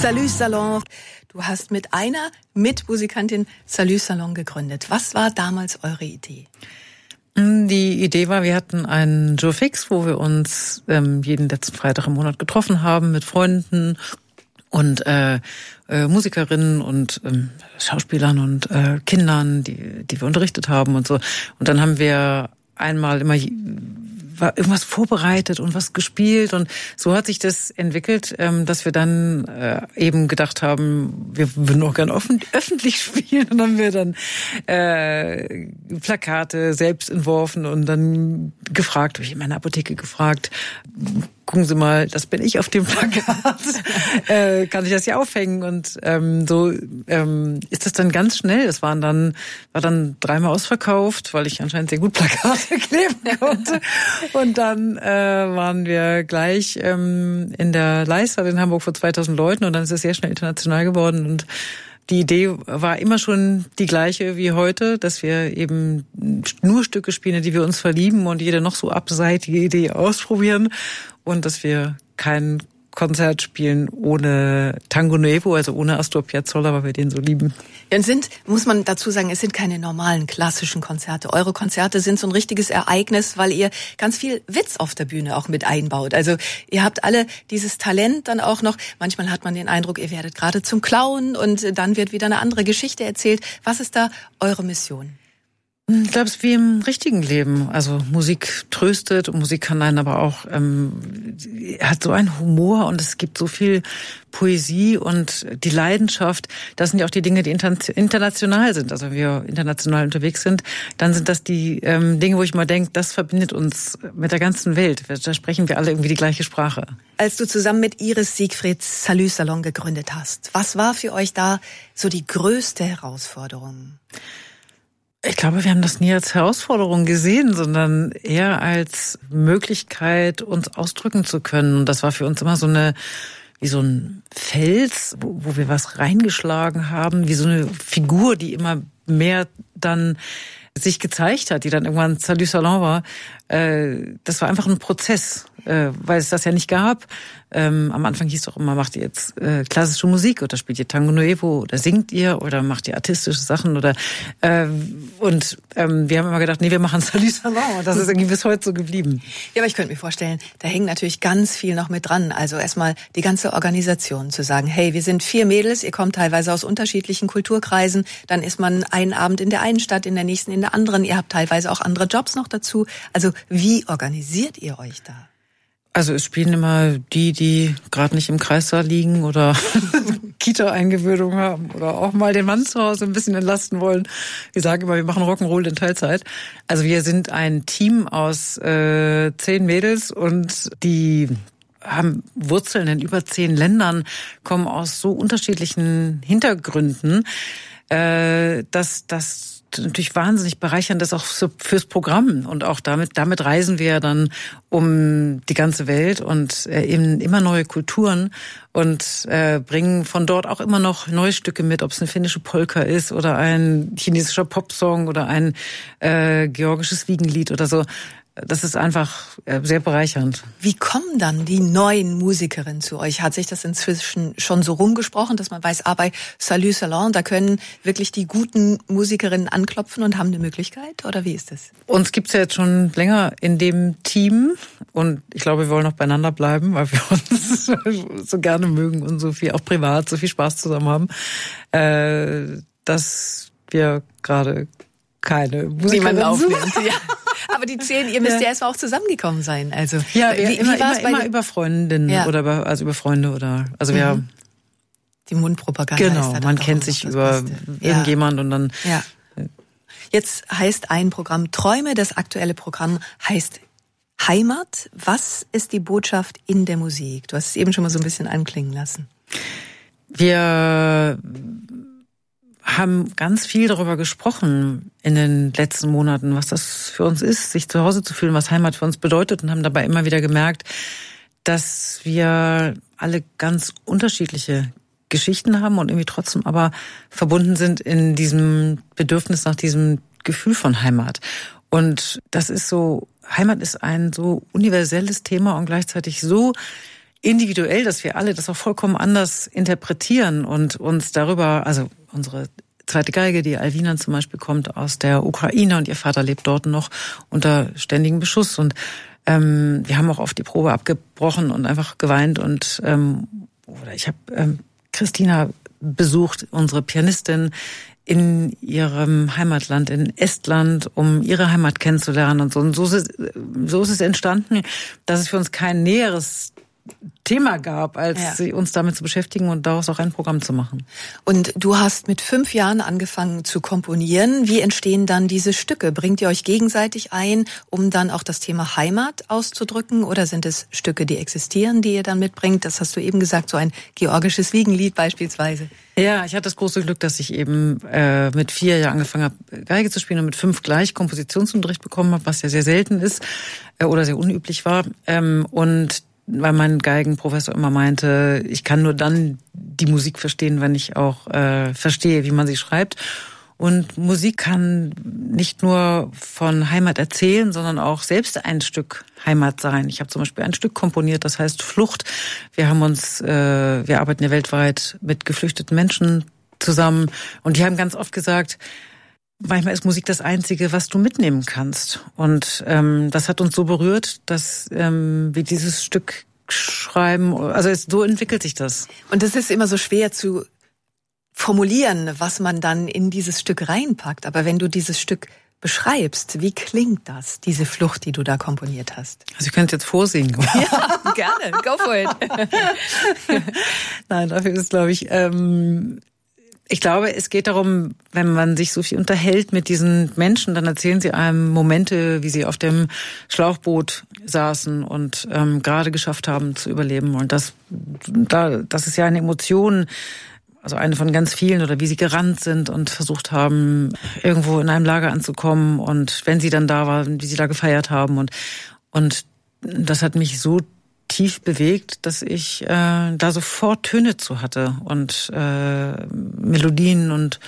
Salut Salon. Du hast mit einer Mitmusikantin Salut Salon gegründet. Was war damals eure Idee? Die Idee war, wir hatten einen Jour fix, wo wir uns jeden letzten Freitag im Monat getroffen haben mit Freunden und Musikerinnen und Schauspielern und Kindern, die wir unterrichtet haben und so. Und dann haben wir einmal immer war irgendwas vorbereitet und was gespielt und so hat sich das entwickelt, dass wir dann eben gedacht haben, wir würden auch gerne öffentlich spielen und dann haben wir dann Plakate selbst entworfen und dann gefragt, habe ich in meiner Apotheke gefragt, gucken Sie mal, das bin ich auf dem Plakat, kann ich das hier aufhängen? Und so ist das dann ganz schnell. Es war dann 3-mal ausverkauft, weil ich anscheinend sehr gut Plakate kleben konnte. Und dann waren wir gleich in der Leisthalle in Hamburg vor 2000 Leuten und dann ist es sehr schnell international geworden und die Idee war immer schon die gleiche wie heute, dass wir eben nur Stücke spielen, die wir uns verlieben und jede noch so abseitige Idee ausprobieren und dass wir kein Konzert spielen ohne Tango Nuevo, also ohne Astor Piazzolla, weil wir den so lieben. Ja, muss man dazu sagen, es sind keine normalen klassischen Konzerte. Eure Konzerte sind so ein richtiges Ereignis, weil ihr ganz viel Witz auf der Bühne auch mit einbaut. Also ihr habt alle dieses Talent dann auch noch. Manchmal hat man den Eindruck, ihr werdet gerade zum Clown und dann wird wieder eine andere Geschichte erzählt. Was ist da eure Mission? Ich glaube, es ist wie im richtigen Leben. Also Musik tröstet und Musik kann einen aber auch, hat so einen Humor und es gibt so viel Poesie und die Leidenschaft. Das sind ja auch die Dinge, die international sind. Also wenn wir international unterwegs sind, dann sind das die Dinge, wo ich mal denke, das verbindet uns mit der ganzen Welt. Da sprechen wir alle irgendwie die gleiche Sprache. Als du zusammen mit Iris Siegfried Salut Salon gegründet hast, was war für euch da so die größte Herausforderung? Ich glaube, wir haben das nie als Herausforderung gesehen, sondern eher als Möglichkeit, uns ausdrücken zu können. Und das war für uns immer wie so ein Fels, wo wir was reingeschlagen haben, wie so eine Figur, die immer mehr dann sich gezeigt hat, die dann irgendwann Salut Salon war. Das war einfach ein Prozess, weil es das ja nicht gab. Am Anfang hieß es doch immer, macht ihr jetzt klassische Musik oder spielt ihr Tango Nuevo oder singt ihr oder macht ihr artistische Sachen oder wir haben immer gedacht, nee, wir machen Salut Salon und das ist irgendwie bis heute so geblieben. Ja, aber ich könnte mir vorstellen, da hängt natürlich ganz viel noch mit dran. Also erstmal die ganze Organisation zu sagen, hey, wir sind 4 Mädels, ihr kommt teilweise aus unterschiedlichen Kulturkreisen, dann ist man einen Abend in der einen Stadt, in der nächsten in der anderen, ihr habt teilweise auch andere Jobs noch dazu. Also wie organisiert ihr euch da? Also es spielen immer die gerade nicht im Kreissaal liegen oder Kita-Eingewöhnung haben oder auch mal den Mann zu Hause ein bisschen entlasten wollen. Wir sagen immer, wir machen Rock'n'Roll in Teilzeit. Also wir sind ein Team aus 10 Mädels und die haben Wurzeln in über 10 Ländern, kommen aus so unterschiedlichen Hintergründen, dass das natürlich wahnsinnig bereichernd ist auch fürs Programm und auch damit reisen wir dann um die ganze Welt und eben immer neue Kulturen und bringen von dort auch immer noch neue Stücke mit, ob es eine finnische Polka ist oder ein chinesischer Popsong oder ein georgisches Wiegenlied oder so. Das ist einfach sehr bereichernd. Wie kommen dann die neuen Musikerinnen zu euch? Hat sich das inzwischen schon so rumgesprochen, dass man weiß, bei Salut Salon, da können wirklich die guten Musikerinnen anklopfen und haben eine Möglichkeit? Oder wie ist das? Uns gibt's ja jetzt schon länger in dem Team und ich glaube, wir wollen auch beieinander bleiben, weil wir uns so gerne mögen und so viel, auch privat, so viel Spaß zusammen haben, dass wir gerade keine Musikerinnen aufnimmt. Ja. Aber die 10, ihr müsst ja erstmal auch zusammengekommen sein. Also ja, immer über Freundinnen oder über Freunde oder wir die Mundpropaganda. Genau, ist man kennt sich über irgendjemand und dann. Ja. Jetzt heißt ein Programm Träume, das aktuelle Programm heißt Heimat. Was ist die Botschaft in der Musik? Du hast es eben schon mal so ein bisschen anklingen lassen. Wir haben ganz viel darüber gesprochen in den letzten Monaten, was das für uns ist, sich zu Hause zu fühlen, was Heimat für uns bedeutet und haben dabei immer wieder gemerkt, dass wir alle ganz unterschiedliche Geschichten haben und irgendwie trotzdem aber verbunden sind in diesem Bedürfnis nach diesem Gefühl von Heimat. Und das ist so, Heimat ist ein so universelles Thema und gleichzeitig so individuell, dass wir alle das auch vollkommen anders interpretieren und uns darüber, also unsere zweite Geige, die Alvina zum Beispiel, kommt aus der Ukraine und ihr Vater lebt dort noch unter ständigem Beschuss. Und wir haben auch oft die Probe abgebrochen und einfach geweint. Und oder ich habe Christina besucht, unsere Pianistin, in ihrem Heimatland, in Estland, um ihre Heimat kennenzulernen und so. Und so ist es entstanden, dass es für uns kein näheres Thema gab, als uns damit zu beschäftigen und daraus auch ein Programm zu machen. Und du hast mit 5 Jahren angefangen zu komponieren. Wie entstehen dann diese Stücke? Bringt ihr euch gegenseitig ein, um dann auch das Thema Heimat auszudrücken? Oder sind es Stücke, die existieren, die ihr dann mitbringt? Das hast du eben gesagt, so ein georgisches Wiegenlied beispielsweise. Ja, ich hatte das große Glück, dass ich eben mit 4 Jahren angefangen habe, Geige zu spielen und mit 5 gleich Kompositionsunterricht bekommen habe, was ja sehr selten ist oder sehr unüblich war. Und weil mein Geigenprofessor immer meinte, ich kann nur dann die Musik verstehen, wenn ich auch verstehe, wie man sie schreibt. Und Musik kann nicht nur von Heimat erzählen, sondern auch selbst ein Stück Heimat sein. Ich habe zum Beispiel ein Stück komponiert, das heißt Flucht. Wir arbeiten ja weltweit mit geflüchteten Menschen zusammen und die haben ganz oft gesagt, manchmal ist Musik das Einzige, was du mitnehmen kannst. Und das hat uns so berührt, dass wir dieses Stück schreiben. Also so entwickelt sich das. Und es ist immer so schwer zu formulieren, was man dann in dieses Stück reinpackt. Aber wenn du dieses Stück beschreibst, wie klingt das, diese Flucht, die du da komponiert hast? Also ich könnte jetzt vorsingen. Ja, gerne. Go for it. Nein, dafür ist, glaube ich glaube, es geht darum, wenn man sich so viel unterhält mit diesen Menschen, dann erzählen sie einem Momente, wie sie auf dem Schlauchboot saßen und gerade geschafft haben zu überleben. Und das ist ja eine Emotion, also eine von ganz vielen, oder wie sie gerannt sind und versucht haben, irgendwo in einem Lager anzukommen. Und wenn sie dann da waren, wie sie da gefeiert haben. Und das hat mich so tief bewegt, dass ich da sofort Töne zu hatte und Melodien und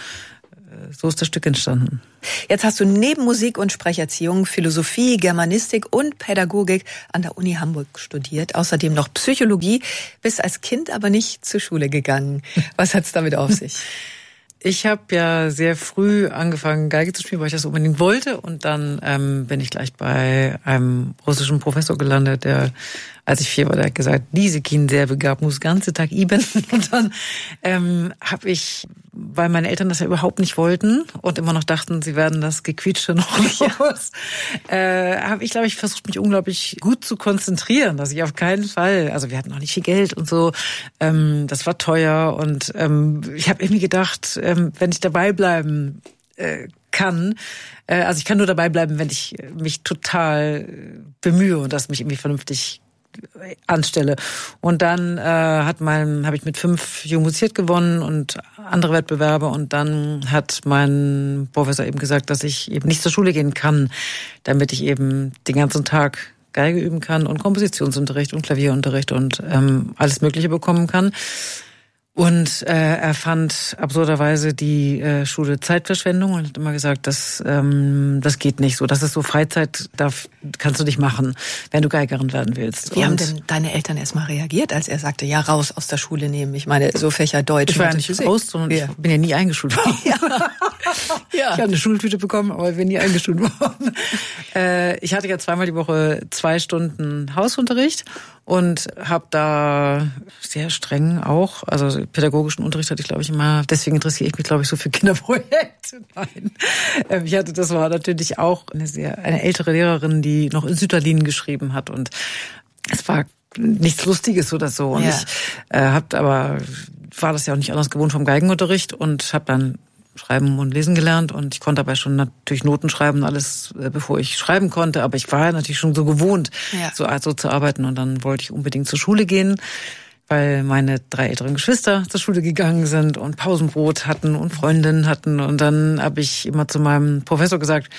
so ist das Stück entstanden. Jetzt hast du neben Musik und Sprecherziehung Philosophie, Germanistik und Pädagogik an der Uni Hamburg studiert, außerdem noch Psychologie, bist als Kind aber nicht zur Schule gegangen. Was hat's damit auf sich? Ich habe ja sehr früh angefangen, Geige zu spielen, weil ich das unbedingt wollte. Und dann bin ich gleich bei einem russischen Professor gelandet, der, als ich 4 war, der hat gesagt, diese Kind sehr begabt, muss ganze Tag üben. Und dann habe ich, weil meine Eltern das ja überhaupt nicht wollten und immer noch dachten, sie werden das Gequietsche noch los, habe ich, glaube ich, versucht, mich unglaublich gut zu konzentrieren, dass ich auf keinen Fall, also wir hatten noch nicht viel Geld und so, das war teuer und ich habe irgendwie gedacht, wenn ich dabei bleiben kann, also ich kann nur dabei bleiben, wenn ich mich total bemühe und das mich irgendwie vernünftig anstelle. Und dann habe ich mit 5 Jung musiziert gewonnen und andere Wettbewerbe und dann hat mein Professor eben gesagt, dass ich eben nicht zur Schule gehen kann, damit ich eben den ganzen Tag Geige üben kann und Kompositionsunterricht und Klavierunterricht und alles Mögliche bekommen kann. Und er fand absurderweise die Schule Zeitverschwendung und hat immer gesagt, das geht nicht so. Das ist so Freizeit, da kannst du nicht machen, wenn du Geigerin werden willst. Wie haben denn deine Eltern erstmal reagiert, als er sagte, ja, raus aus der Schule nehmen? Ich meine, so Fächer Deutsch. Ich war ja nicht raus, sondern ich bin ja nie eingeschult worden. Ja. Ich habe eine Schultüte bekommen, aber ich bin nie eingeschult worden. Ich hatte ja 2-mal die Woche 2 Stunden Hausunterricht und habe da sehr streng auch, also pädagogischen Unterricht hatte ich, glaube ich, immer, deswegen interessiere ich mich, glaube ich, so für Kinderprojekte. Nein. Das war natürlich auch eine ältere Lehrerin, die noch in Sütterlin geschrieben hat und es war nichts Lustiges oder so. Und ich war das ja auch nicht anders gewohnt vom Geigenunterricht und habe dann Schreiben und Lesen gelernt und ich konnte dabei schon natürlich Noten schreiben, alles bevor ich schreiben konnte, aber ich war natürlich schon so gewohnt, so zu arbeiten und dann wollte ich unbedingt zur Schule gehen, weil meine 3 älteren Geschwister zur Schule gegangen sind und Pausenbrot hatten und Freundinnen hatten und dann habe ich immer zu meinem Professor gesagt,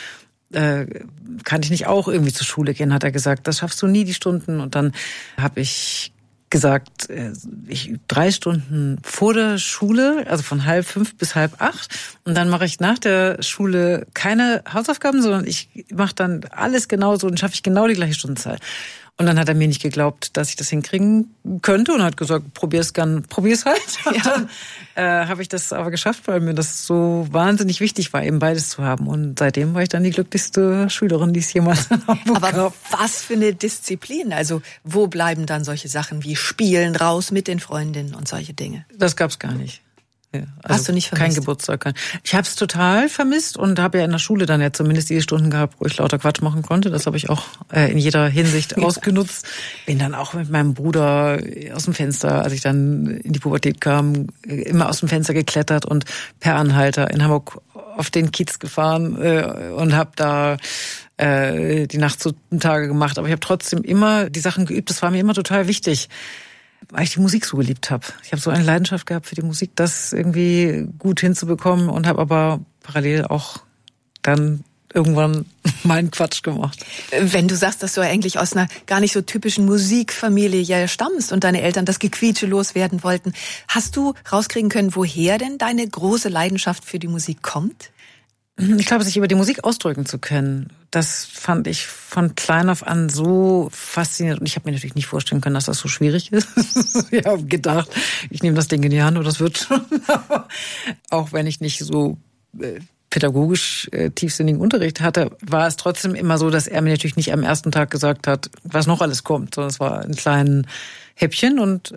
kann ich nicht auch irgendwie zur Schule gehen, hat er gesagt, das schaffst du nie, die Stunden und dann habe ich gesagt, 3 Stunden vor der Schule, also von 7:30 bis 7:30 und dann mache ich nach der Schule keine Hausaufgaben, sondern ich mache dann alles genauso und schaffe ich genau die gleiche Stundenzahl. Und dann hat er mir nicht geglaubt, dass ich das hinkriegen könnte und hat gesagt, probier's halt. Und dann habe ich das aber geschafft, weil mir das so wahnsinnig wichtig war, eben beides zu haben. Und seitdem war ich dann die glücklichste Schülerin, die es jemals in Hamburg gab. Aber was für eine Disziplin? Also wo bleiben dann solche Sachen wie Spielen raus mit den Freundinnen und solche Dinge? Das gab's gar nicht. Ja, also hast du nicht vermisst? Kein Geburtstag. Ich habe es total vermisst und habe ja in der Schule dann ja zumindest die Stunden gehabt, wo ich lauter Quatsch machen konnte. Das habe ich auch in jeder Hinsicht ausgenutzt. Bin dann auch mit meinem Bruder aus dem Fenster, als ich dann in die Pubertät kam, immer aus dem Fenster geklettert und per Anhalter in Hamburg auf den Kiez gefahren und habe da die Nacht zu Tage gemacht. Aber ich habe trotzdem immer die Sachen geübt. Das war mir immer total wichtig, weil ich die Musik so geliebt habe. Ich habe so eine Leidenschaft gehabt für die Musik, das irgendwie gut hinzubekommen und habe aber parallel auch dann irgendwann meinen Quatsch gemacht. Wenn du sagst, dass du eigentlich aus einer gar nicht so typischen Musikfamilie ja stammst und deine Eltern das Gequietsche loswerden wollten, hast du rauskriegen können, woher denn deine große Leidenschaft für die Musik kommt? Ich glaube, sich über die Musik ausdrücken zu können, das fand ich von klein auf an so faszinierend. Und ich habe mir natürlich nicht vorstellen können, dass das so schwierig ist. Ich habe gedacht, ich nehme das Ding in die Hand und das wird schon. Auch wenn ich nicht so pädagogisch tiefsinnigen Unterricht hatte, war es trotzdem immer so, dass er mir natürlich nicht am ersten Tag gesagt hat, was noch alles kommt, sondern es war ein kleines Häppchen und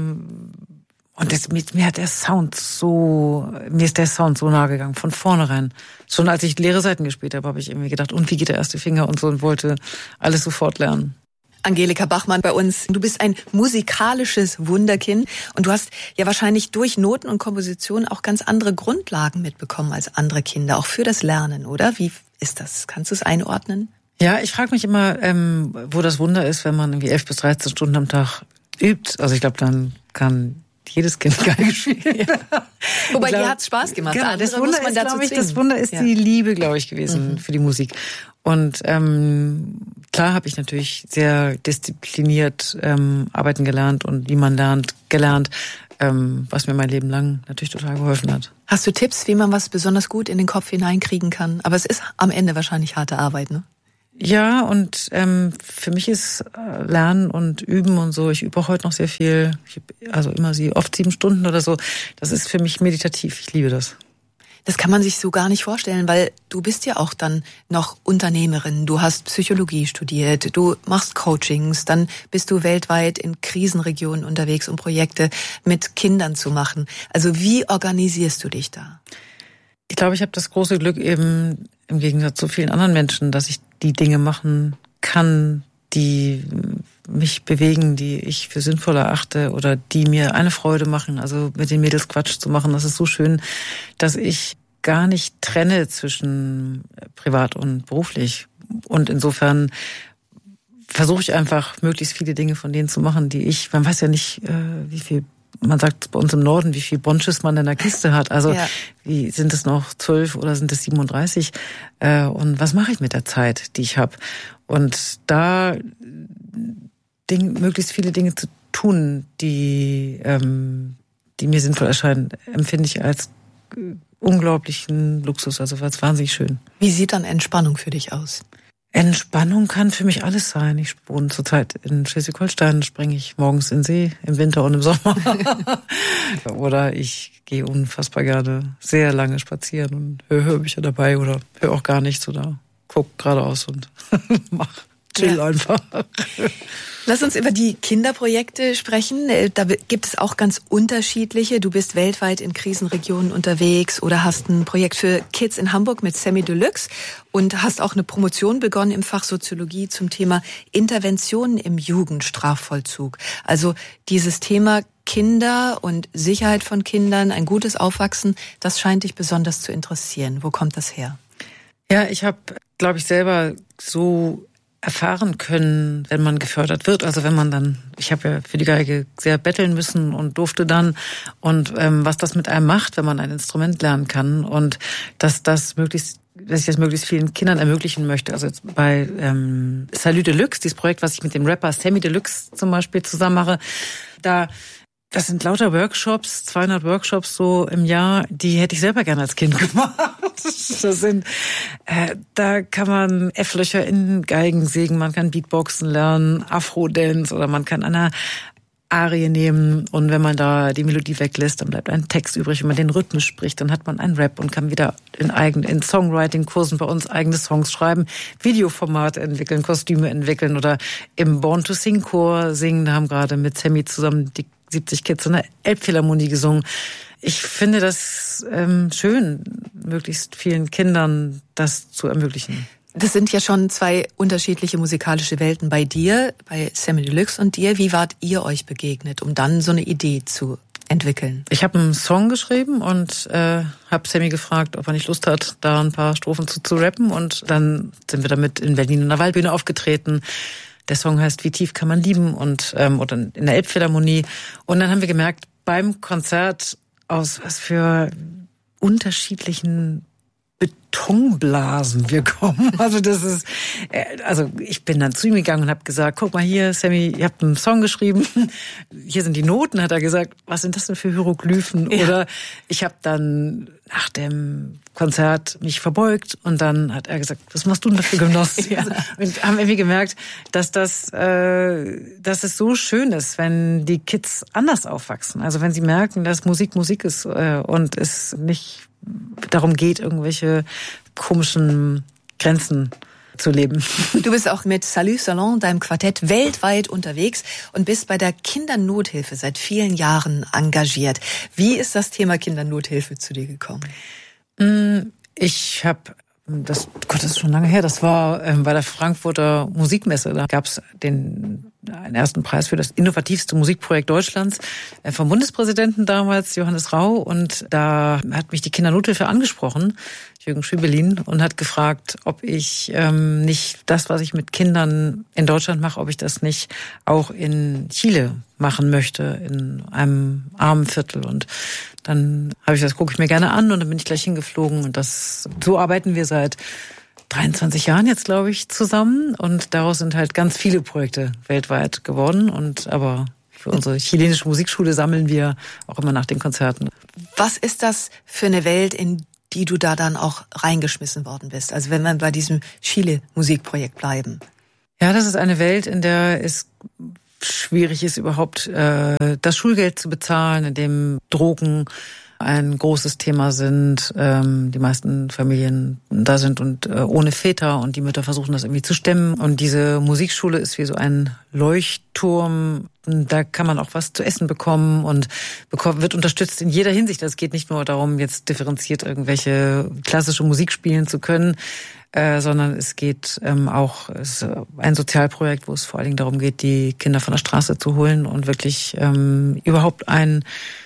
mir ist der Sound so nahe gegangen, von vornherein. Schon als ich leere Seiten gespielt habe, habe ich irgendwie gedacht, und wie geht der erste Finger und so, und wollte alles sofort lernen. Angelika Bachmann bei uns. Du bist ein musikalisches Wunderkind und du hast ja wahrscheinlich durch Noten und Komposition auch ganz andere Grundlagen mitbekommen als andere Kinder, auch für das Lernen, oder? Wie ist das? Kannst du es einordnen? Ja, ich frage mich immer, wo das Wunder ist, wenn man irgendwie 11 bis 13 Stunden am Tag übt. Also ich glaube, dann kann jedes Kind Geige spielen. Ja. Wobei dir hat's Spaß gemacht. Genau, das Wunder ist die Liebe, glaube ich, gewesen für die Musik. Und klar habe ich natürlich sehr diszipliniert arbeiten gelernt und wie man gelernt, was mir mein Leben lang natürlich total geholfen hat. Hast du Tipps, wie man was besonders gut in den Kopf hineinkriegen kann? Aber es ist am Ende wahrscheinlich harte Arbeit, ne? Ja, und für mich ist Lernen und Üben und so, ich übe auch heute noch sehr viel, oft 7 Stunden oder so, das ist für mich meditativ, ich liebe das. Das kann man sich so gar nicht vorstellen, weil du bist ja auch dann noch Unternehmerin, du hast Psychologie studiert, du machst Coachings, dann bist du weltweit in Krisenregionen unterwegs, um Projekte mit Kindern zu machen. Also wie organisierst du dich da? Ich glaube, ich habe das große Glück eben im Gegensatz zu vielen anderen Menschen, dass ich die Dinge machen kann, die mich bewegen, die ich für sinnvoll erachte oder die mir eine Freude machen. Also mit den Mädels Quatsch zu machen, das ist so schön, dass ich gar nicht trenne zwischen privat und beruflich. Und insofern versuche ich einfach, möglichst viele Dinge von denen zu machen, man weiß ja nicht, wie viel, man sagt bei uns im Norden, wie viel Bonches man in der Kiste hat. Also wie sind es noch 12 oder sind es 37? Und was mache ich mit der Zeit, die ich habe? Und da möglichst viele Dinge zu tun, die mir sinnvoll erscheinen, empfinde ich als unglaublichen Luxus, also als wahnsinnig schön. Wie sieht dann Entspannung für dich aus? Entspannung kann für mich alles sein. Ich wohne zurzeit in Schleswig-Holstein, springe ich morgens in den See, im Winter und im Sommer. Oder ich gehe unfassbar gerne sehr lange spazieren und höre Hörbücher dabei oder höre auch gar nichts oder guck geradeaus und chill einfach. Lass uns über die Kinderprojekte sprechen. Da gibt es auch ganz unterschiedliche. Du bist weltweit in Krisenregionen unterwegs oder hast ein Projekt für Kids in Hamburg mit Semi Deluxe und hast auch eine Promotion begonnen im Fach Soziologie zum Thema Interventionen im Jugendstrafvollzug. Also dieses Thema Kinder und Sicherheit von Kindern, ein gutes Aufwachsen, das scheint dich besonders zu interessieren. Wo kommt das her? Ja, ich habe, glaube ich, selber so erfahren können, wenn man gefördert wird. Also wenn man dann, ich habe ja für die Geige sehr betteln müssen und durfte dann. Und was das mit einem macht, wenn man ein Instrument lernen kann und dass ich das möglichst vielen Kindern ermöglichen möchte. Also jetzt bei Salut Deluxe, dieses Projekt, was ich mit dem Rapper Semi Deluxe zum Beispiel zusammen mache, das sind lauter Workshops, 200 Workshops so im Jahr, die hätte ich selber gerne als Kind gemacht. Das sind, da kann man F-Löcher in Geigen sägen, man kann Beatboxen lernen, Afro-Dance oder man kann eine Arie nehmen und wenn man da die Melodie weglässt, dann bleibt ein Text übrig. Wenn man den Rhythmus spricht, dann hat man einen Rap und kann wieder in Songwriting-Kursen bei uns eigene Songs schreiben, Videoformate entwickeln, Kostüme entwickeln oder im Born-to-Sing-Chor singen. Da haben gerade mit Sammy zusammen die 70 Kids in der Elbphilharmonie gesungen. Ich finde das schön, möglichst vielen Kindern das zu ermöglichen. Das sind ja schon zwei unterschiedliche musikalische Welten bei dir, bei Samy Deluxe und dir. Wie wart ihr euch begegnet, um dann so eine Idee zu entwickeln? Ich habe einen Song geschrieben und habe Sammy gefragt, ob er nicht Lust hat, da ein paar Strophen zu rappen. Und dann sind wir damit in Berlin in der Waldbühne aufgetreten. Der Song heißt Wie tief kann man lieben und oder in der Elbphilharmonie. Und dann haben wir gemerkt, beim Konzert aus was für unterschiedlichen Betonblasen wir kommen. Also das ist, also ich bin dann zu ihm gegangen und habe gesagt, guck mal hier, Sammy, ihr habt einen Song geschrieben, hier sind die Noten, hat er gesagt, was sind das denn für Hieroglyphen? Ja. Oder ich habe dann nach dem Konzert mich verbeugt und dann hat er gesagt, was machst du denn für Gymnastik? Ja. Und haben irgendwie gemerkt, dass dass es so schön ist, wenn die Kids anders aufwachsen. Also wenn sie merken, dass Musik Musik ist und es nicht darum geht, irgendwelche komischen Grenzen zu leben. Du bist auch mit Salut Salon, deinem Quartett, weltweit unterwegs und bist bei der Kindernothilfe seit vielen Jahren engagiert. Wie ist das Thema Kindernothilfe zu dir gekommen? Ich habe das ist schon lange her. Das war bei der Frankfurter Musikmesse. Da gab es einen ersten Preis für das innovativste Musikprojekt Deutschlands vom Bundespräsidenten damals, Johannes Rau. Und da hat mich die Kindernothilfe angesprochen, Jürgen Schübelin, und hat gefragt, ob ich nicht das, was ich mit Kindern in Deutschland mache, ob ich das nicht auch in Chile machen möchte, in einem armen Viertel. Und dann habe ich das, gucke ich mir gerne an und dann bin ich gleich hingeflogen. Und so arbeiten wir seit 23 Jahren jetzt, glaube ich, zusammen. Und daraus sind halt ganz viele Projekte weltweit geworden. Aber für unsere chilenische Musikschule sammeln wir auch immer nach den Konzerten. Was ist das für eine Welt, in die du da dann auch reingeschmissen worden bist? Also wenn wir bei diesem Chile-Musikprojekt bleiben. Ja, das ist eine Welt, in der es schwierig ist, überhaupt das Schulgeld zu bezahlen, in dem Drogen ein großes Thema sind, die meisten Familien da sind und ohne Väter und die Mütter versuchen das irgendwie zu stemmen. Und diese Musikschule ist wie so ein Leuchtturm. Da kann man auch was zu essen bekommen und wird unterstützt in jeder Hinsicht. Es geht nicht nur darum, jetzt differenziert irgendwelche klassische Musik spielen zu können, sondern es geht ist ein Sozialprojekt, wo es vor allen Dingen darum geht, die Kinder von der Straße zu holen und wirklich überhaupt einen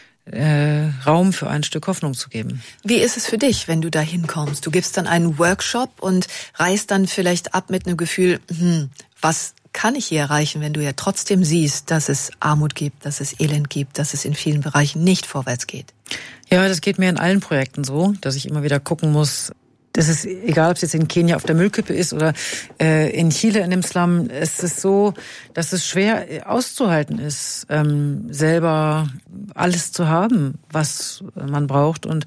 Raum für ein Stück Hoffnung zu geben. Wie ist es für dich, wenn du da hinkommst? Du gibst dann einen Workshop und reist dann vielleicht ab mit einem Gefühl, was kann ich hier erreichen, wenn du ja trotzdem siehst, dass es Armut gibt, dass es Elend gibt, dass es in vielen Bereichen nicht vorwärts geht? Ja, das geht mir in allen Projekten so, dass ich immer wieder gucken muss. Das ist egal, ob es jetzt in Kenia auf der Müllkippe ist oder in Chile in dem Slum. Es ist so, dass es schwer auszuhalten ist, selber alles zu haben, was man braucht. Und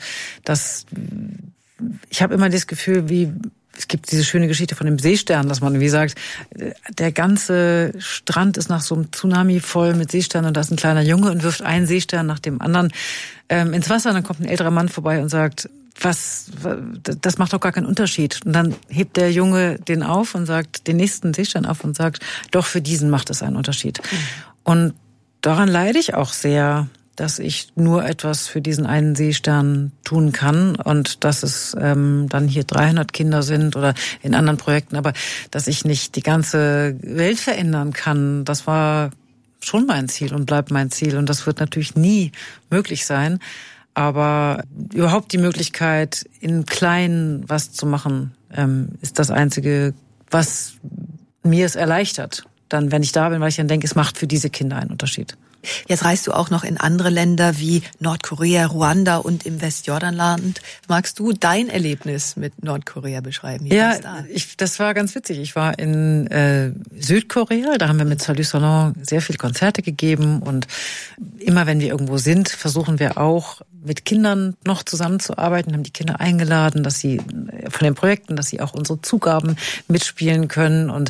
ich habe immer das Gefühl, es gibt diese schöne Geschichte von dem Seestern, dass man irgendwie sagt, der ganze Strand ist nach so einem Tsunami voll mit Seesternen und da ist ein kleiner Junge und wirft einen Seestern nach dem anderen ins Wasser. Und dann kommt ein älterer Mann vorbei und sagt, das macht doch gar keinen Unterschied. Und dann hebt der Junge den auf und sagt, den nächsten Seestern auf und sagt, doch für diesen macht es einen Unterschied. Und daran leide ich auch sehr, dass ich nur etwas für diesen einen Seestern tun kann und dass es dann hier 300 Kinder sind oder in anderen Projekten, aber dass ich nicht die ganze Welt verändern kann, das war schon mein Ziel und bleibt mein Ziel und das wird natürlich nie möglich sein. Aber überhaupt die Möglichkeit, in Kleinen was zu machen, ist das Einzige, was mir es erleichtert. Dann, wenn ich da bin, weil ich dann denke, es macht für diese Kinder einen Unterschied. Jetzt reist du auch noch in andere Länder wie Nordkorea, Ruanda und im Westjordanland. Magst du dein Erlebnis mit Nordkorea beschreiben? Das war ganz witzig. Ich war in Südkorea, da haben wir mit Salut Salon sehr viele Konzerte gegeben und immer wenn wir irgendwo sind, versuchen wir auch mit Kindern noch zusammenzuarbeiten, haben die Kinder eingeladen, dass sie von den Projekten, dass sie auch unsere Zugaben mitspielen können und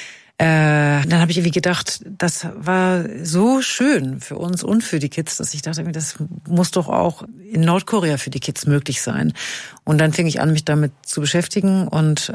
dann habe ich irgendwie gedacht, das war so schön für uns und für die Kids, dass ich dachte, das muss doch auch in Nordkorea für die Kids möglich sein. Und dann fing ich an, mich damit zu beschäftigen und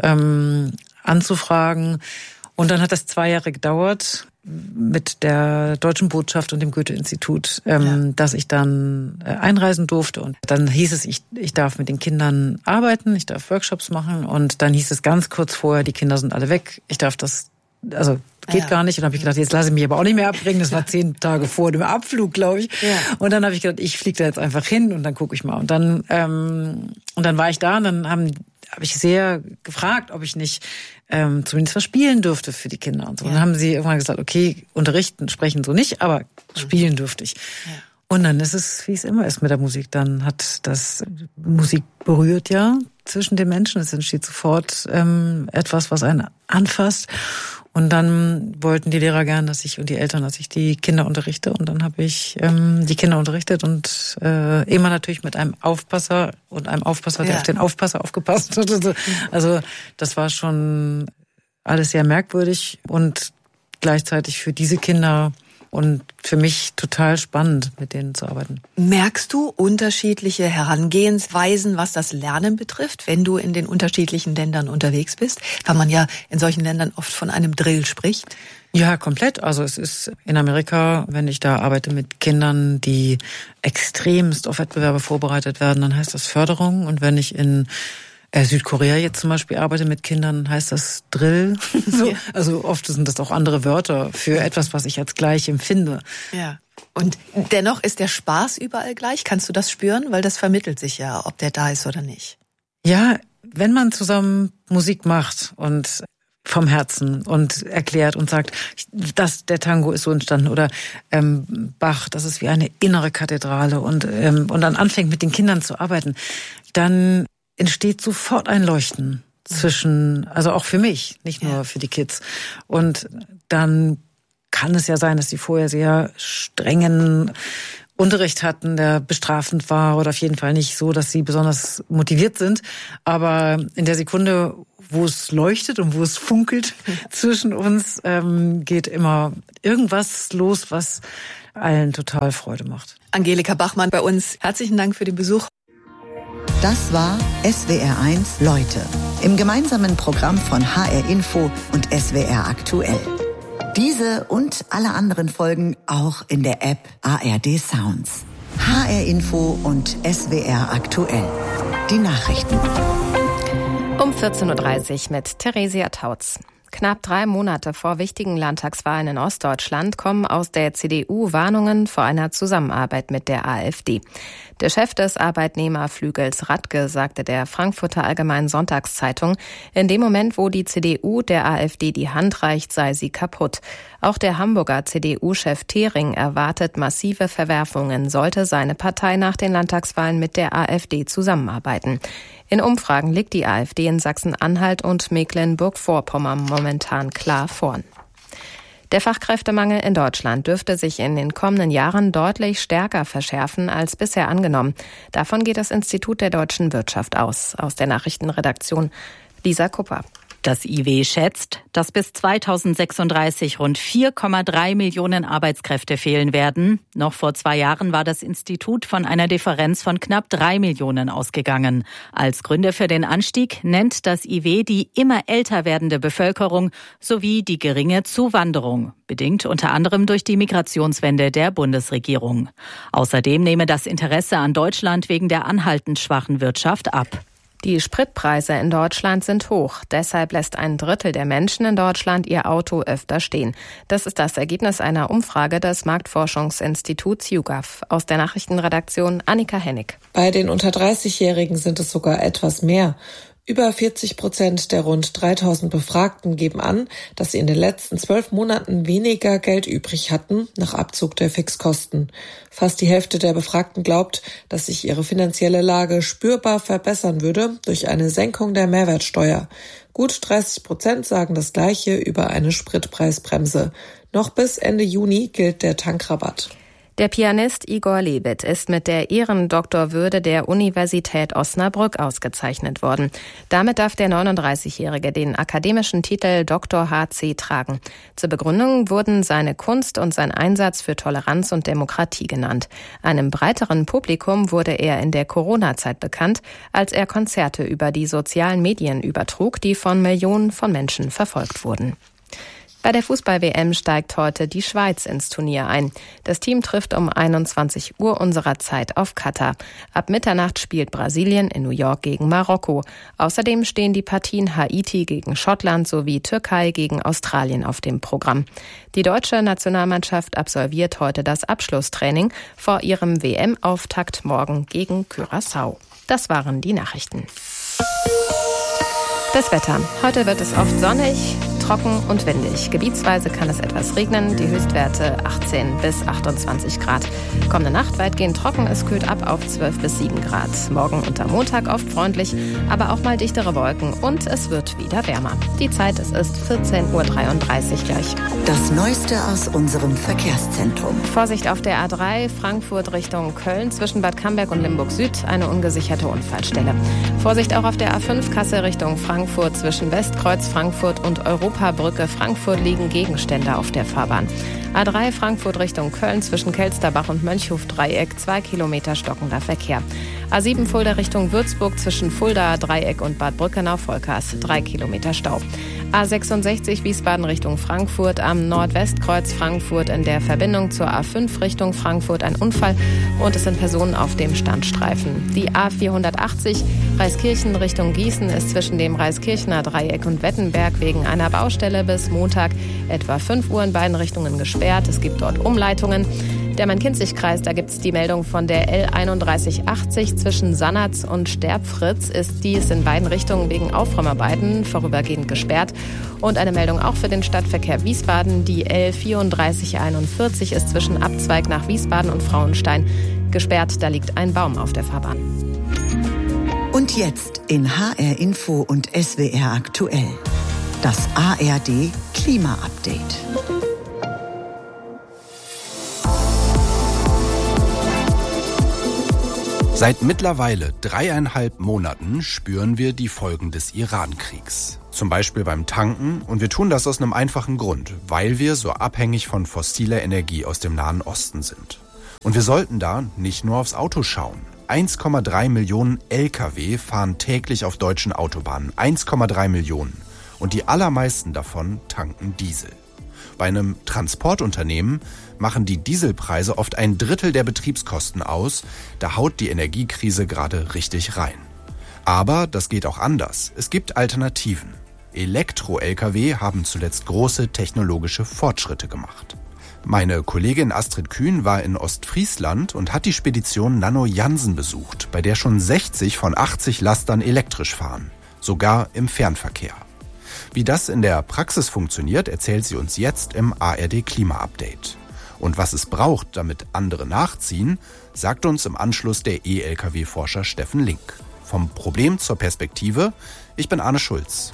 anzufragen. Und dann hat das 2 Jahre gedauert mit der Deutschen Botschaft und dem Goethe-Institut, dass ich dann einreisen durfte. Und dann hieß es, ich darf mit den Kindern arbeiten, ich darf Workshops machen. Und dann hieß es ganz kurz vorher, die Kinder sind alle weg, ich darf das geht gar nicht. Und dann habe ich gedacht, jetzt lasse ich mich aber auch nicht mehr abbringen. Das war 10 Tage vor dem Abflug, glaube ich. Ja. Und dann habe ich gedacht, ich fliege da jetzt einfach hin und dann gucke ich mal. Und dann war ich da und dann habe ich sehr gefragt, ob ich nicht zumindest was spielen dürfte für die Kinder und so. Und dann haben sie irgendwann gesagt, okay, unterrichten, sprechen so nicht, aber spielen dürfte ich. Ja. Und dann ist es, wie es immer ist mit der Musik. Dann hat das Musik berührt zwischen den Menschen. Es entsteht sofort etwas, was einen anfasst. Und dann wollten die Lehrer gern, dass ich und die Eltern, dass ich die Kinder unterrichte. Und dann habe ich die Kinder unterrichtet und immer natürlich mit einem Aufpasser und einem Aufpasser, der auf den Aufpasser aufgepasst hat. Also das war schon alles sehr merkwürdig und gleichzeitig für diese Kinder und für mich total spannend, mit denen zu arbeiten. Merkst du unterschiedliche Herangehensweisen, was das Lernen betrifft, wenn du in den unterschiedlichen Ländern unterwegs bist? Weil man ja in solchen Ländern oft von einem Drill spricht. Ja, komplett. Also es ist in Amerika, wenn ich da arbeite mit Kindern, die extremst auf Wettbewerbe vorbereitet werden, dann heißt das Förderung. Und wenn ich in Südkorea jetzt zum Beispiel arbeite mit Kindern, heißt das Drill. Also oft sind das auch andere Wörter für etwas, was ich als gleich empfinde. Ja. Und dennoch ist der Spaß überall gleich. Kannst du das spüren? Weil das vermittelt sich ja, ob der da ist oder nicht. Ja, wenn man zusammen Musik macht und vom Herzen und erklärt und sagt, der Tango ist so entstanden oder Bach, das ist wie eine innere Kathedrale und dann anfängt mit den Kindern zu arbeiten, dann entsteht sofort ein Leuchten zwischen, also auch für mich, nicht nur für die Kids. Und dann kann es ja sein, dass sie vorher sehr strengen Unterricht hatten, der bestrafend war oder auf jeden Fall nicht so, dass sie besonders motiviert sind. Aber in der Sekunde, wo es leuchtet und wo es funkelt zwischen uns, geht immer irgendwas los, was allen total Freude macht. Angelika Bachmann bei uns. Herzlichen Dank für den Besuch. Das war SWR1 Leute im gemeinsamen Programm von HR Info und SWR Aktuell. Diese und alle anderen Folgen auch in der App ARD Sounds. HR Info und SWR Aktuell. Die Nachrichten. Um 14.30 Uhr mit Theresia Tautz. Knapp 3 Monate vor wichtigen Landtagswahlen in Ostdeutschland kommen aus der CDU Warnungen vor einer Zusammenarbeit mit der AfD. Der Chef des Arbeitnehmerflügels Radke sagte der Frankfurter Allgemeinen Sonntagszeitung, in dem Moment, wo die CDU der AfD die Hand reicht, sei sie kaputt. Auch der Hamburger CDU-Chef Thering erwartet massive Verwerfungen, sollte seine Partei nach den Landtagswahlen mit der AfD zusammenarbeiten. In Umfragen liegt die AfD in Sachsen-Anhalt und Mecklenburg-Vorpommern momentan klar vorn. Der Fachkräftemangel in Deutschland dürfte sich in den kommenden Jahren deutlich stärker verschärfen als bisher angenommen. Davon geht das Institut der deutschen Wirtschaft aus der Nachrichtenredaktion Lisa Kupper. Das IW schätzt, dass bis 2036 rund 4,3 Millionen Arbeitskräfte fehlen werden. Noch vor 2 Jahren war das Institut von einer Differenz von knapp 3 Millionen ausgegangen. Als Gründe für den Anstieg nennt das IW die immer älter werdende Bevölkerung sowie die geringe Zuwanderung, bedingt unter anderem durch die Migrationswende der Bundesregierung. Außerdem nehme das Interesse an Deutschland wegen der anhaltend schwachen Wirtschaft ab. Die Spritpreise in Deutschland sind hoch. Deshalb lässt 1/3 der Menschen in Deutschland ihr Auto öfter stehen. Das ist das Ergebnis einer Umfrage des Marktforschungsinstituts YouGov. Aus der Nachrichtenredaktion Annika Hennig. Bei den unter 30-Jährigen sind es sogar etwas mehr. Über 40% der rund 3000 Befragten geben an, dass sie in den letzten 12 Monaten weniger Geld übrig hatten nach Abzug der Fixkosten. Fast die Hälfte der Befragten glaubt, dass sich ihre finanzielle Lage spürbar verbessern würde durch eine Senkung der Mehrwertsteuer. Gut 30% sagen das Gleiche über eine Spritpreisbremse. Noch bis Ende Juni gilt der Tankrabatt. Der Pianist Igor Levit ist mit der Ehrendoktorwürde der Universität Osnabrück ausgezeichnet worden. Damit darf der 39-Jährige den akademischen Titel Dr. h.c. tragen. Zur Begründung wurden seine Kunst und sein Einsatz für Toleranz und Demokratie genannt. Einem breiteren Publikum wurde er in der Corona-Zeit bekannt, als er Konzerte über die sozialen Medien übertrug, die von Millionen von Menschen verfolgt wurden. Bei der Fußball-WM steigt heute die Schweiz ins Turnier ein. Das Team trifft um 21 Uhr unserer Zeit auf Katar. Ab Mitternacht spielt Brasilien in New York gegen Marokko. Außerdem stehen die Partien Haiti gegen Schottland sowie Türkei gegen Australien auf dem Programm. Die deutsche Nationalmannschaft absolviert heute das Abschlusstraining vor ihrem WM-Auftakt morgen gegen Curaçao. Das waren die Nachrichten. Das Wetter. Heute wird es oft sonnig, trocken und windig. Gebietsweise kann es etwas regnen, die Höchstwerte 18 bis 28 Grad. Kommende Nacht weitgehend trocken, es kühlt ab auf 12 bis 7 Grad. Morgen und am Montag oft freundlich, aber auch mal dichtere Wolken und es wird wieder wärmer. Die Zeit, es ist 14.33 Uhr gleich. Das Neueste aus unserem Verkehrszentrum. Vorsicht auf der A3 Frankfurt Richtung Köln zwischen Bad Camberg und Limburg Süd, eine ungesicherte Unfallstelle. Vorsicht auch auf der A5 Kassel Richtung Frankfurt zwischen Westkreuz Frankfurt und Europabrücke Frankfurt liegen Gegenstände auf der Fahrbahn. A3 Frankfurt Richtung Köln zwischen Kelsterbach und Mönchhof-Dreieck 2 Kilometer stockender Verkehr. A7 Fulda Richtung Würzburg zwischen Fulda Dreieck und Bad Brückenau-Volkers 3 Kilometer Stau. A66 Wiesbaden Richtung Frankfurt am Nordwestkreuz Frankfurt in der Verbindung zur A5 Richtung Frankfurt ein Unfall und es sind Personen auf dem Standstreifen. Die A480 Reiskirchen Richtung Gießen ist zwischen dem Reiskirchener Dreieck und Wettenberg wegen einer Baustelle bis Montag etwa 5 Uhr in beiden Richtungen gesperrt. Es gibt dort Umleitungen. Der Main-Kinzig-Kreis, da gibt es die Meldung von der L3180 zwischen Sannatz und Sterbfritz ist dies in beiden Richtungen wegen Aufräumarbeiten vorübergehend gesperrt. Und eine Meldung auch für den Stadtverkehr Wiesbaden. Die L3441 ist zwischen Abzweig nach Wiesbaden und Frauenstein gesperrt. Da liegt ein Baum auf der Fahrbahn. Und jetzt in HR Info und SWR aktuell. Das ARD Klima-Update. Seit mittlerweile 3,5 Monaten spüren wir die Folgen des Iran-Kriegs. Zum Beispiel beim Tanken und wir tun das aus einem einfachen Grund, weil wir so abhängig von fossiler Energie aus dem Nahen Osten sind. Und wir sollten da nicht nur aufs Auto schauen. 1,3 Millionen Lkw fahren täglich auf deutschen Autobahnen. 1,3 Millionen. Und die allermeisten davon tanken Diesel. Bei einem Transportunternehmen machen die Dieselpreise oft 1/3 der Betriebskosten aus. Da haut die Energiekrise gerade richtig rein. Aber das geht auch anders. Es gibt Alternativen. Elektro-Lkw haben zuletzt große technologische Fortschritte gemacht. Meine Kollegin Astrid Kühn war in Ostfriesland und hat die Spedition Nano Jansen besucht, bei der schon 60 von 80 Lastern elektrisch fahren. Sogar im Fernverkehr. Wie das in der Praxis funktioniert, erzählt sie uns jetzt im ARD Klima-Update. Und was es braucht, damit andere nachziehen, sagt uns im Anschluss der E-Lkw-Forscher Steffen Link. Vom Problem zur Perspektive, ich bin Arne Schulz.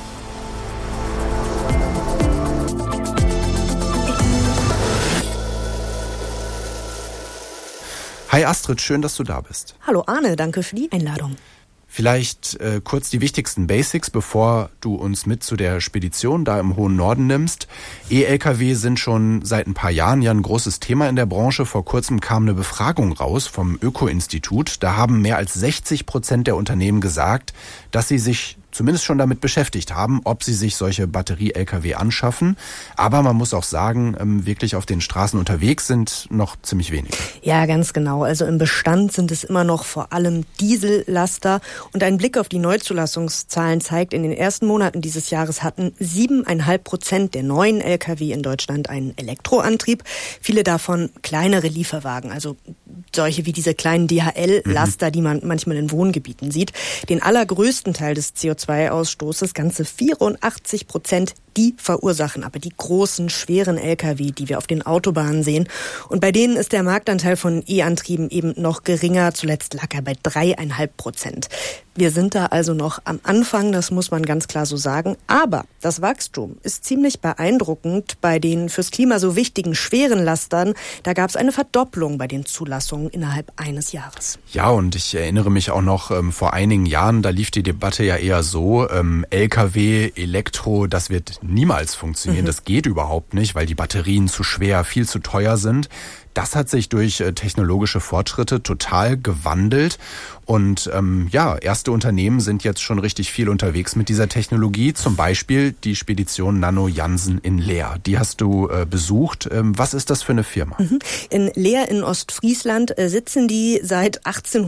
Hi Astrid, schön, dass du da bist. Hallo Arne, danke für die Einladung. Vielleicht kurz die wichtigsten Basics, bevor du uns mit zu der Spedition da im hohen Norden nimmst. E-Lkw sind schon seit ein paar Jahren ja ein großes Thema in der Branche. Vor kurzem kam eine Befragung raus vom Öko-Institut. Da haben mehr als 60% der Unternehmen gesagt, dass sie sich zumindest schon damit beschäftigt haben, ob sie sich solche Batterie-Lkw anschaffen. Aber man muss auch sagen, wirklich auf den Straßen unterwegs sind noch ziemlich wenige. Ja, ganz genau. Also im Bestand sind es immer noch vor allem Diesellaster. Und ein Blick auf die Neuzulassungszahlen zeigt, in den ersten Monaten dieses Jahres hatten 7,5% der neuen Lkw in Deutschland einen Elektroantrieb. Viele davon kleinere Lieferwagen, also solche wie diese kleinen DHL-Laster, die man manchmal in Wohngebieten sieht. Den allergrößten Teil des CO2-Ausstoßes, ganze 84%, die verursachen aber die großen, schweren Lkw, die wir auf den Autobahnen sehen. Und bei denen ist der Marktanteil von E-Antrieben eben noch geringer. Zuletzt lag er bei 3,5%. Wir sind da also noch am Anfang, das muss man ganz klar so sagen. Aber das Wachstum ist ziemlich beeindruckend. Bei den fürs Klima so wichtigen schweren Lastern, da gab es eine Verdopplung bei den Zulassungen innerhalb eines Jahres. Ja, und ich erinnere mich auch noch, vor einigen Jahren, da lief die Debatte ja eher so, Lkw, Elektro, das wird niemals funktionieren. Das geht überhaupt nicht, weil die Batterien zu schwer, viel zu teuer sind. Das hat sich durch technologische Fortschritte total gewandelt. Und erste Unternehmen sind jetzt schon richtig viel unterwegs mit dieser Technologie. Zum Beispiel die Spedition Nano Jansen in Leer. Die hast du besucht. Was ist das für eine Firma? In Leer in Ostfriesland sitzen die seit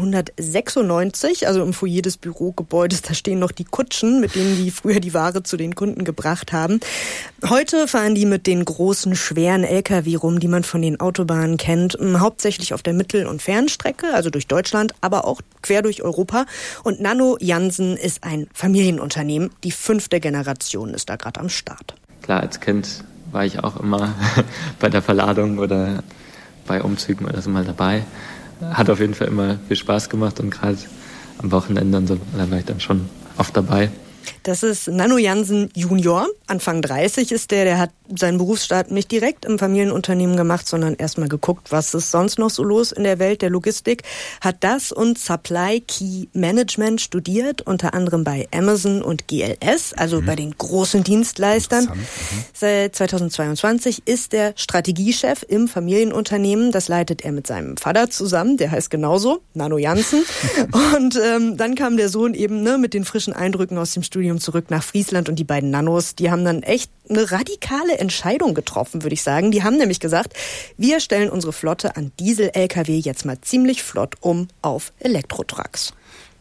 1896, also im Foyer des Bürogebäudes. Da stehen noch die Kutschen, mit denen die früher die Ware zu den Kunden gebracht haben. Heute fahren die mit den großen, schweren Lkw rum, die man von den Autobahnen kennt, hauptsächlich auf der Mittel- und Fernstrecke, also durch Deutschland, aber auch quer durch Europa. Und Nano Jansen ist ein Familienunternehmen. Die 5. Generation ist da gerade am Start. Klar, als Kind war ich auch immer bei der Verladung oder bei Umzügen oder so mal dabei. Hat auf jeden Fall immer viel Spaß gemacht und gerade am Wochenende und so, da war ich dann schon oft dabei. Das ist Nano Jansen Junior, Anfang 30 ist der hat seinen Berufsstart nicht direkt im Familienunternehmen gemacht, sondern erstmal geguckt, was ist sonst noch so los in der Welt der Logistik, hat das und Supply Key Management studiert, unter anderem bei Amazon und GLS, also bei den großen Dienstleistern. Seit 2022 ist er Strategiechef im Familienunternehmen, das leitet er mit seinem Vater zusammen, der heißt genauso, Nano Jansen. Und dann kam der Sohn eben mit den frischen Eindrücken aus dem Studium zurück nach Friesland und die beiden Nanos, die haben dann echt eine radikale Entscheidung getroffen, würde ich sagen. Die haben nämlich gesagt, wir stellen unsere Flotte an Diesel-Lkw jetzt mal ziemlich flott auf Elektrotrucks.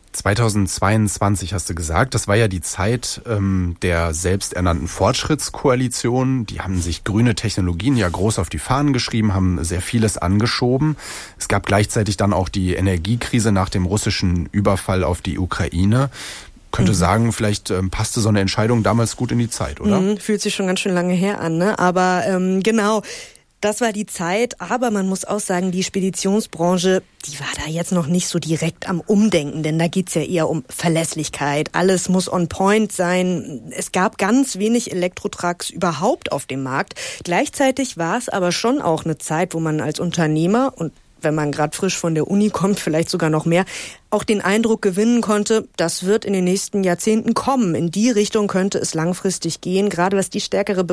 2022 hast du gesagt, das war ja die Zeit der selbsternannten Fortschrittskoalition. Die haben sich grüne Technologien ja groß auf die Fahnen geschrieben, haben sehr vieles angeschoben. Es gab gleichzeitig dann auch die Energiekrise nach dem russischen Überfall auf die Ukraine. Könnte sagen, vielleicht passte so eine Entscheidung damals gut in die Zeit, oder? Fühlt sich schon ganz schön lange her an, ne? Aber genau, das war die Zeit. Aber man muss auch sagen, die Speditionsbranche, die war da jetzt noch nicht so direkt am Umdenken, denn da geht's ja eher um Verlässlichkeit. Alles muss on point sein. Es gab ganz wenig Elektrotrucks überhaupt auf dem Markt. Gleichzeitig war es aber schon auch eine Zeit, wo man als Unternehmer und wenn man gerade frisch von der Uni kommt, vielleicht sogar noch mehr, auch den Eindruck gewinnen konnte, das wird in den nächsten Jahrzehnten kommen. In die Richtung könnte es langfristig gehen, gerade was die stärkere